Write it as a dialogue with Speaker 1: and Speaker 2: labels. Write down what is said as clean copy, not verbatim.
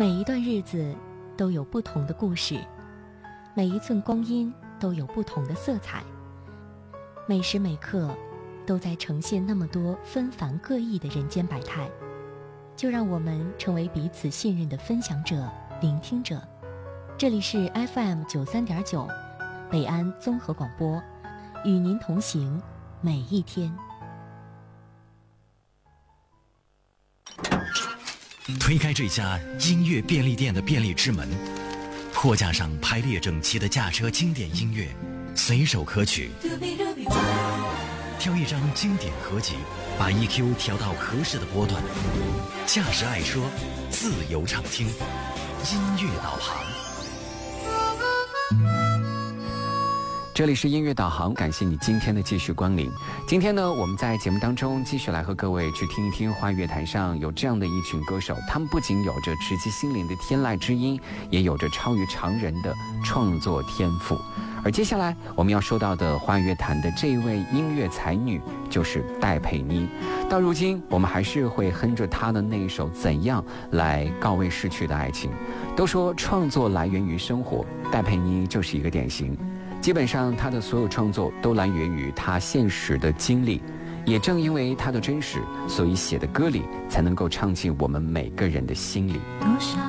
Speaker 1: 每一段日子都有不同的故事，每一寸光阴都有不同的色彩，每时每刻都在呈现那么多纷繁各异的人间百态。就让我们成为彼此信任的分享者、聆听者。这里是 FM93.9 北安综合广播，与您同行每一天。
Speaker 2: 推开这家音乐便利店的便利之门，货架上排列整齐的驾车经典音乐随手可取，挑一张经典合集，把 EQ 调到合适的波段，驾驶爱车，自由畅听，音乐导航。
Speaker 3: 这里是音乐导航，感谢你今天的继续光临。今天呢，我们在节目当中继续来和各位去听一听华语乐坛上有这样的一群歌手，他们不仅有着直击心灵的天籁之音，也有着超于常人的创作天赋。而接下来我们要说到的华语乐坛的这一位音乐才女就是戴佩妮。到如今我们还是会哼着她的那一首《怎样》来告慰逝去的爱情。都说创作来源于生活，戴佩妮就是一个典型。基本上她的所有创作都来源于她现实的经历，也正因为她的真实，所以写的歌里才能够唱进我们每个人的心里。
Speaker 4: 多少